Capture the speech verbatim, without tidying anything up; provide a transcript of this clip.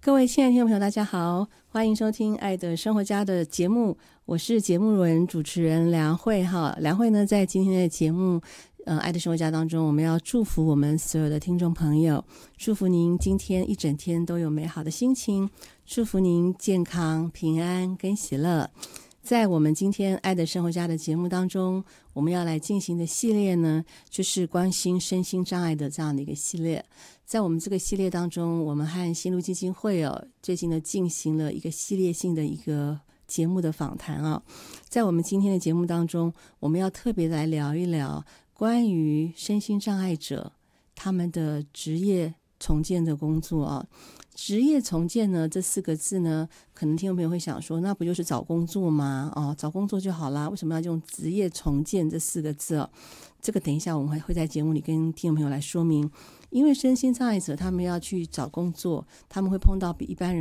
各位亲爱的听众朋友大家好，欢迎收听爱的生活家的节目，我是节目人主持人梁慧哈。梁慧呢在今天的节目呃，爱的生活家当中，我们要祝福我们所有的听众朋友，祝福您今天一整天都有美好的心情，祝福您健康平安跟喜乐。在我们今天爱的生活家的节目当中，我们要来进行的系列呢，就是关心身心障碍的这样的一个系列。在我们这个系列当中，我们和新路基金会哦，最近呢进行了一个系列性的一个节目的访谈啊。在我们今天的节目当中，我们要特别来聊一聊关于身心障碍者他们的职业重建的工作啊。职业重建呢这四个字呢，可能听众朋友会想说，那不就是找工作吗？哦，找工作就好啦，为什么要用职业重建这四个字哦？这个等一下我们会在节目里跟听众朋友来说明。因为身心障碍者他们要去找工作，他们会碰到比一般人